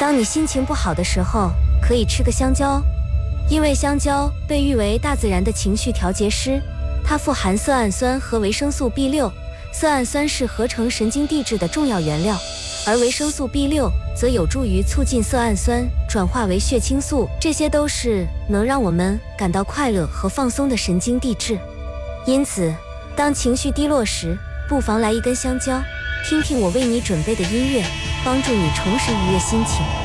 当你心情不好的时候，可以吃个香蕉哦，因为香蕉被誉为大自然的情绪调节师，它富含色氨酸和维生素 B6， 色氨酸是合成神经递质的重要原料，而维生素 B6 则有助于促进色氨酸转化为血清素，这些都是能让我们感到快乐和放松的神经递质。因此，当情绪低落时，不妨来一根香蕉，听听我为你准备的音乐，帮助你重拾愉悦心情。